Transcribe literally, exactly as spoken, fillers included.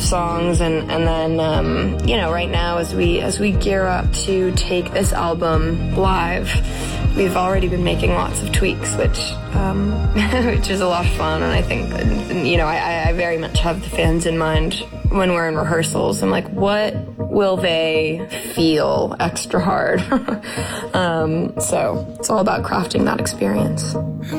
of songs, and and then um, you know, right now as we as we gear up to take this album live, we've already been making lots of tweaks, which um, which is a lot of fun, and I think, you know, I, I very much have the fans in mind when we're in rehearsals. I'm like, what will they feel extra hard? um, so it's all about crafting that experience.